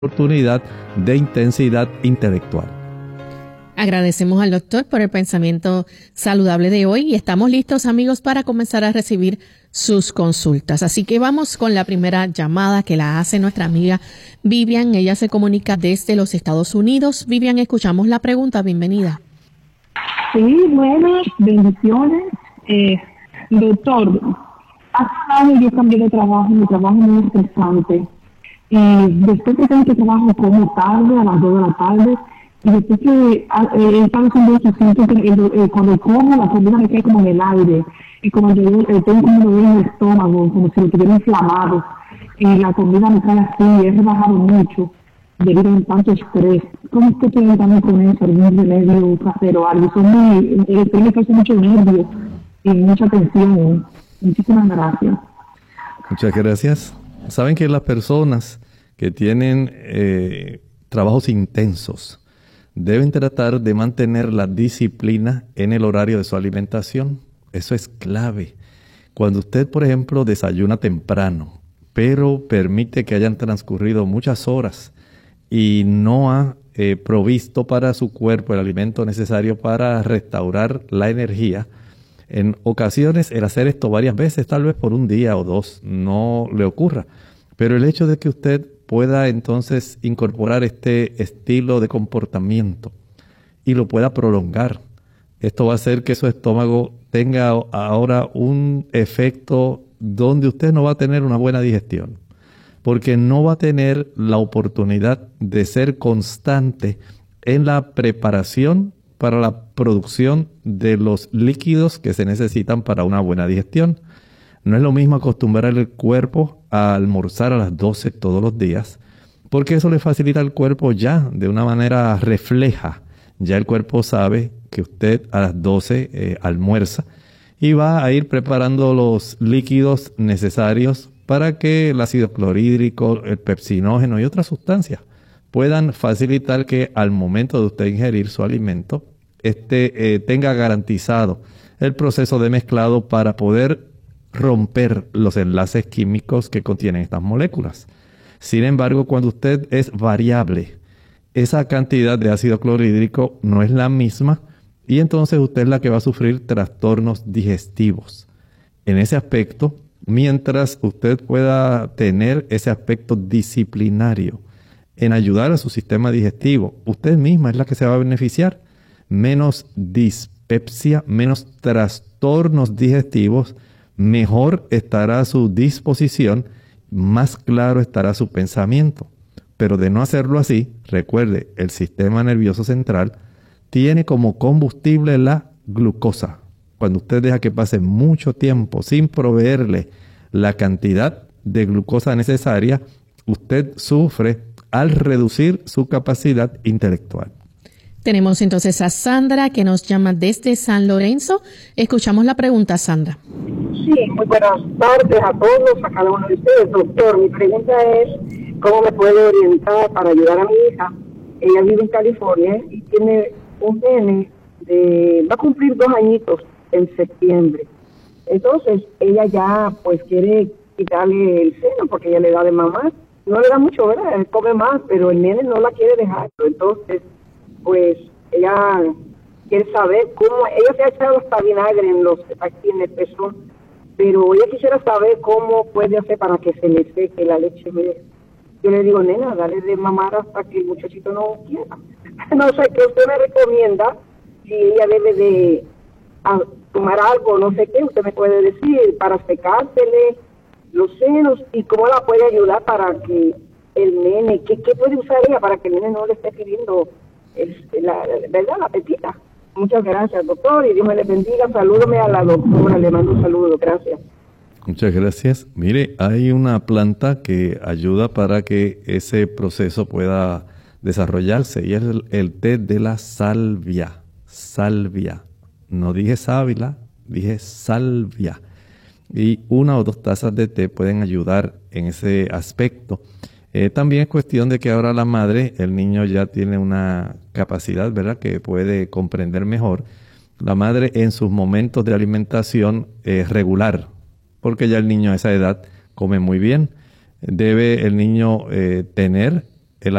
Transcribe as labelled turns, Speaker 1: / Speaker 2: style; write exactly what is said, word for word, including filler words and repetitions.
Speaker 1: oportunidad de intensidad intelectual.
Speaker 2: Agradecemos al doctor por el pensamiento saludable de hoy y estamos listos, amigos, para comenzar a recibir sus consultas. Así que vamos con la primera llamada que la hace nuestra amiga Vivian. Ella se comunica desde los Estados Unidos. Vivian, escuchamos la pregunta. Bienvenida.
Speaker 3: Sí, buenas, bendiciones. Eh, doctor, hace un año yo cambié de trabajo, mi trabajo es muy estresante. Y después que tengo que trabajo como tarde, a las dos de la tarde, y después que eh, he estado haciendo eso, siento que eh, cuando como la comida me cae como en el aire, y como yo eh, tengo como un dolor en el estómago, como si lo tuviera inflamado, y la comida me cae así, he rebajado mucho debido a tanto estrés. ¿Cómo es que pueden también con eso, algún remedio casero, algo? Son muy, el estrés me causa mucho nervio y mucha tensión. Muchísimas gracias.
Speaker 1: Muchas gracias. Saben que las personas que tienen eh, trabajos intensos deben tratar de mantener la disciplina en el horario de su alimentación. Eso es clave. Cuando usted, por ejemplo, desayuna temprano, pero permite que hayan transcurrido muchas horas y no ha eh, provisto para su cuerpo el alimento necesario para restaurar la energía, en ocasiones el hacer esto varias veces, tal vez por un día o dos, no le ocurra. Pero el hecho de que usted pueda entonces incorporar este estilo de comportamiento y lo pueda prolongar, esto va a hacer que su estómago tenga ahora un efecto donde usted no va a tener una buena digestión, porque no va a tener la oportunidad de ser constante en la preparación para la producción de los líquidos que se necesitan para una buena digestión. No es lo mismo acostumbrar el cuerpo a almorzar a las doce todos los días, porque eso le facilita al cuerpo ya de una manera refleja. Ya el cuerpo sabe que usted a las doce eh, almuerza y va a ir preparando los líquidos necesarios para que el ácido clorhídrico, el pepsinógeno y otras sustancias puedan facilitar que al momento de usted ingerir su alimento, este eh, tenga garantizado el proceso de mezclado para poder romper los enlaces químicos que contienen estas moléculas. Sin embargo, cuando usted es variable, esa cantidad de ácido clorhídrico no es la misma y entonces usted es la que va a sufrir trastornos digestivos. En ese aspecto, mientras usted pueda tener ese aspecto disciplinario en ayudar a su sistema digestivo, usted misma es la que se va a beneficiar. Menos dispepsia, menos trastornos digestivos, mejor estará su disposición, más claro estará su pensamiento. Pero de no hacerlo así, recuerde, el sistema nervioso central tiene como combustible la glucosa. Cuando usted deja que pase mucho tiempo sin proveerle la cantidad de glucosa necesaria, usted sufre al reducir su capacidad intelectual.
Speaker 2: Tenemos entonces a Sandra, que nos llama desde San Lorenzo. Escuchamos la pregunta, Sandra.
Speaker 4: Sí, muy buenas tardes a todos, a cada uno de ustedes. Doctor, mi pregunta es, ¿cómo me puede orientar para ayudar a mi hija? Ella vive en California y tiene un nene de, va a cumplir dos añitos en septiembre. Entonces, ella ya, pues, quiere quitarle el seno porque ella le da de mamá. No le da mucho, ¿verdad? Él come más, pero el nene no la quiere dejar. Entonces, pues ella quiere saber cómo, ella se ha echado hasta vinagre en los, aquí en el pezón, pero ella quisiera saber cómo puede hacer para que se le seque la leche. Yo le digo, nena, dale de mamar hasta que el muchachito no quiera. No sé, ¿qué usted me recomienda? Si ella debe de a, tomar algo, no sé qué, usted me puede decir, para secársele los senos y cómo la puede ayudar para que el nene, ¿qué, qué puede usar ella para que el nene no le esté pidiendo el, la, la, ¿verdad? La pepita? Muchas gracias, doctor, y Dios me le bendiga. Salúdame a la doctora, le mando un saludo, gracias.
Speaker 1: Muchas gracias. Mire, hay una planta que ayuda para que ese proceso pueda desarrollarse y es el, el té de la salvia. Salvia. No dije sábila, dije salvia. Y una o dos tazas de té pueden ayudar en ese aspecto. Eh, también es cuestión de que ahora la madre, el niño ya tiene una capacidad, ¿verdad?, que puede comprender mejor. La madre en sus momentos de alimentación eh, regular, porque ya el niño a esa edad come muy bien. Debe el niño eh, tener